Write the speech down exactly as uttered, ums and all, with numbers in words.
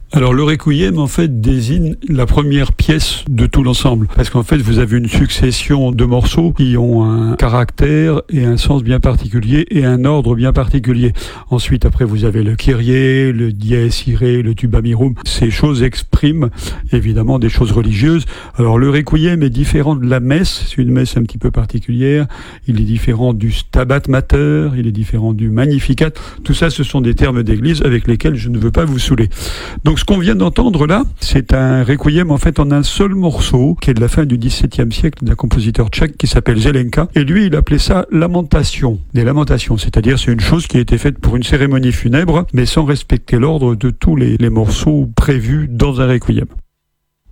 Alors le requiem en fait désigne la première pièce de tout l'ensemble, parce qu'en fait vous avez une succession de morceaux qui ont un caractère et un sens bien particulier et un ordre bien particulier. Ensuite après vous avez le Kyrie, le Dies Irae, le Tuba Mirum. Ces choses expriment évidemment des choses religieuses. Alors le requiem est différent de la messe, c'est une messe un petit peu particulière. Il est différent du Stabat Mater, il est différent du Magnificat. Tout ça ce sont des termes d'église avec lesquels je ne veux pas vous saouler. Donc ce qu'on vient d'entendre là, c'est un requiem en fait en un seul morceau, qui est de la fin du dix-septième siècle, d'un compositeur tchèque qui s'appelle Zelenka. Et lui, il appelait ça lamentation. Des lamentations, c'est-à-dire c'est une chose qui a été faite pour une cérémonie funèbre, mais sans respecter l'ordre de tous les, les morceaux prévus dans un requiem.